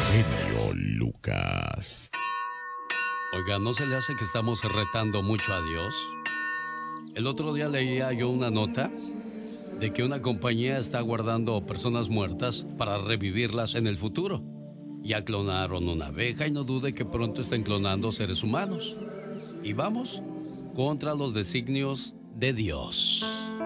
genio Lucas. Oiga, ¿no se le hace que estamos retando mucho a Dios? El otro día leía yo una nota de que una compañía está guardando personas muertas para revivirlas en el futuro. Ya clonaron una abeja y no dude que pronto estén clonando seres humanos. Y vamos contra los designios de Dios.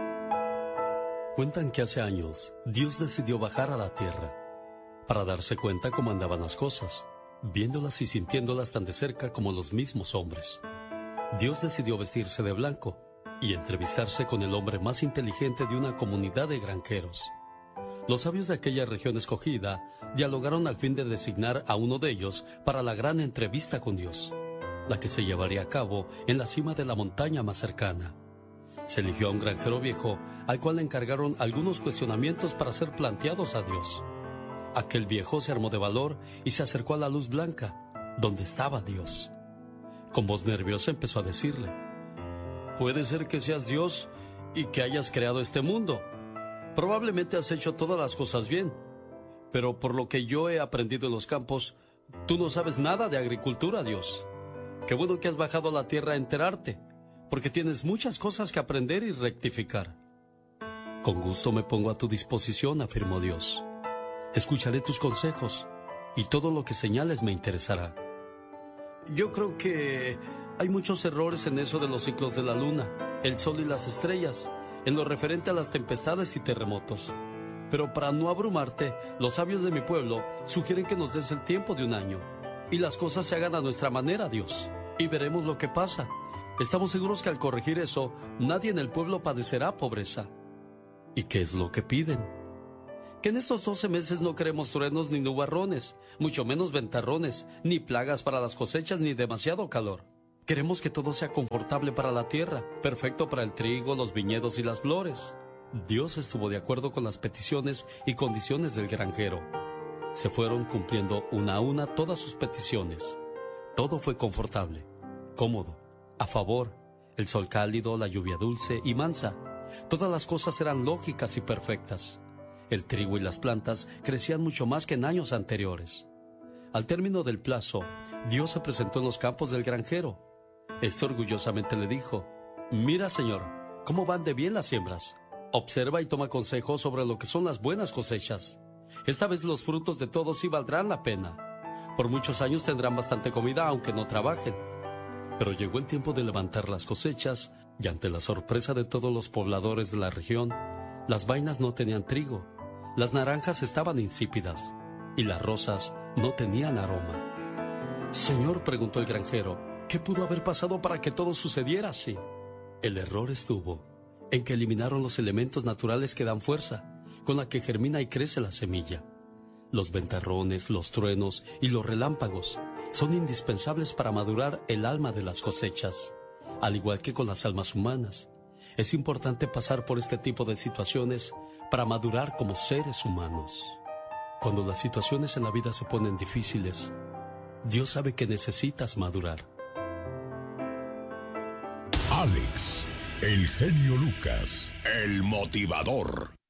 Cuentan que hace años Dios decidió bajar a la tierra para darse cuenta cómo andaban las cosas, viéndolas y sintiéndolas tan de cerca como los mismos hombres. Dios decidió vestirse de blanco y entrevistarse con el hombre más inteligente de una comunidad de granjeros. Los sabios de aquella región escogida dialogaron al fin de designar a uno de ellos para la gran entrevista con Dios, la que se llevaría a cabo en la cima de la montaña más cercana. Se eligió a un granjero viejo al cual le encargaron algunos cuestionamientos para ser planteados a Dios. Aquel viejo se armó de valor y se acercó a la luz blanca, donde estaba Dios. Con voz nerviosa empezó a decirle: «Puede ser que seas Dios y que hayas creado este mundo. Probablemente has hecho todas las cosas bien, pero por lo que yo he aprendido en los campos, tú no sabes nada de agricultura, Dios. Qué bueno que has bajado a la tierra a enterarte, porque tienes muchas cosas que aprender y rectificar». «Con gusto me pongo a tu disposición», afirmó Dios. «Escucharé tus consejos y todo lo que señales me interesará». «Yo creo que hay muchos errores en eso de los ciclos de la luna, el sol y las estrellas, en lo referente a las tempestades y terremotos. Pero para no abrumarte, los sabios de mi pueblo sugieren que nos des el tiempo de un año y las cosas se hagan a nuestra manera, Dios, y veremos lo que pasa. Estamos seguros que al corregir eso, nadie en el pueblo padecerá pobreza». «¿Y qué es lo que piden?» «Que en estos 12 meses no queremos truenos ni nubarrones, mucho menos ventarrones, ni plagas para las cosechas, ni demasiado calor. Queremos que todo sea confortable para la tierra, perfecto para el trigo, los viñedos y las flores». Dios estuvo de acuerdo con las peticiones y condiciones del granjero. Se fueron cumpliendo una a una todas sus peticiones. Todo fue confortable, cómodo, a favor, el sol cálido, la lluvia dulce y mansa. Todas las cosas eran lógicas y perfectas. El trigo y las plantas crecían mucho más que en años anteriores. Al término del plazo, Dios se presentó en los campos del granjero. Este orgullosamente le dijo: «Mira, Señor, cómo van de bien las siembras. Observa y toma consejo sobre lo que son las buenas cosechas. Esta vez los frutos de todos sí valdrán la pena. Por muchos años tendrán bastante comida aunque no trabajen». Pero llegó el tiempo de levantar las cosechas y ante la sorpresa de todos los pobladores de la región, las vainas no tenían trigo, las naranjas estaban insípidas y las rosas no tenían aroma. «Señor», preguntó el granjero, «¿qué pudo haber pasado para que todo sucediera así?» El error estuvo en que eliminaron los elementos naturales que dan fuerza, con la que germina y crece la semilla. Los ventarrones, los truenos y los relámpagos son indispensables para madurar el alma de las cosechas, al igual que con las almas humanas. Es importante pasar por este tipo de situaciones para madurar como seres humanos. Cuando las situaciones en la vida se ponen difíciles, Dios sabe que necesitas madurar. Alex, el genio Lucas, el motivador.